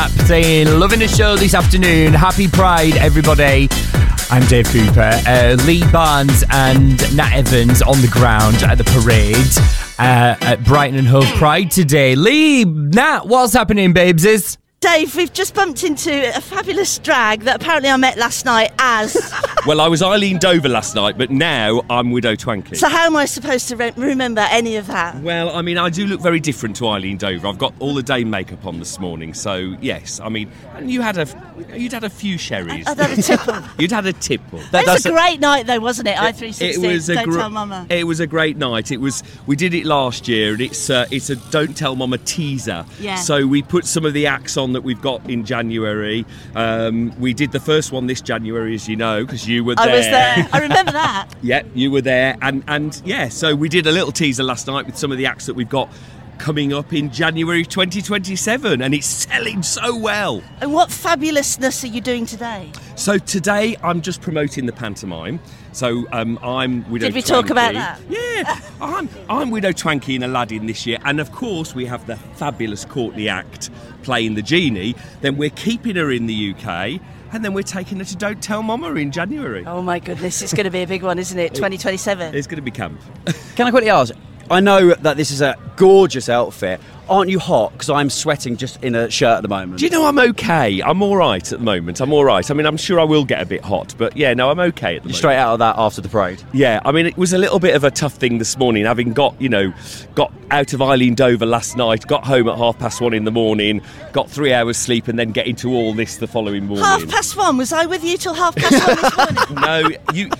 WhatsApp saying, loving the show this afternoon. Happy Pride, everybody. I'm Dave Cooper. Lee Barnes and Nat Evans on the ground at the parade at Brighton and Hove Pride today. Lee, Nat, what's happening, babeses? Dave, we've just bumped into a fabulous drag that apparently I met last night as... Well, I was Eileen Dover last night, but now I'm Widow Twankey. So how am I supposed to remember any of that? Well, I mean, I do look very different to Eileen Dover. I've got all the day makeup on this morning, so yes. I mean, and you'd had a few sherries. I'd had a tipple. You'd had a tipple. That was a great night, though, wasn't it? I360. Don't Tell Mama. It was a great night. We did it last year, and it's a Don't Tell Mama teaser. Yeah. So we put some of the acts on that we've got in January. We did the first one this January, as you know, because you were there. I was there. I remember that. Yeah, you were there, and yeah. So we did a little teaser last night with some of the acts that we've got coming up in January 2027, and it's selling so well. And what fabulousness are you doing today? So today I'm just promoting the pantomime. So I'm Widow Twankey. Did we talk about that? Yeah, I'm Widow Twankey in Aladdin this year, and of course we have the fabulous Courtney Act playing the genie. Then we're keeping her in the UK, and then we're taking her to Don't Tell Mama in January. Oh my goodness, it's going to be a big one, isn't it? 2027. It's going to be camp. Can I quickly ask? I know that this is a gorgeous outfit. Aren't you hot? Because I'm sweating just in a shirt at the moment. Do you know I'm okay? I'm all right at the moment. I'm all right. I mean, I'm sure I will get a bit hot, but yeah, no, I'm okay at the moment. Straight out of that after the parade? Yeah, I mean, it was a little bit of a tough thing this morning, having got out of Eileen Dover last night, got home at 1:30 in the morning, got 3 hours sleep, and then get into all this the following morning. 1:30? Was I with you till 1:30 this morning?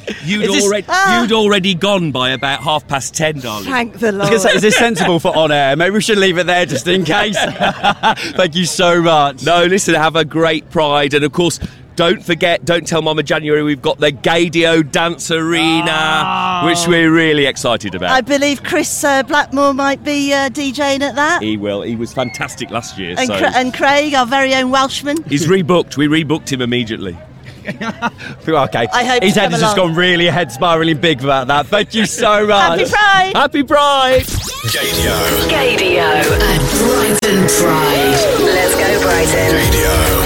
No, you'd already gone by about 10:30, darling. Thank the Lord. I was going to say, is this sensible for on air? Maybe we should leave it there just in case. Thank you so much. No, listen, have a great Pride, and of course, don't forget, Don't Tell Mama January, we've got the Gaydio Dance Arena, which we're really excited about. I believe Chris Blackmore might be DJing at that. He will. He was fantastic last year. And Craig, our very own Welshman. He's rebooked. We rebooked him immediately. Okay. I hope his head has just gone really head spiralling big about that. Thank you so much. Happy Pride. Happy Pride. Gaydio at Brighton Pride. Let's go, Brighton. Gaydio.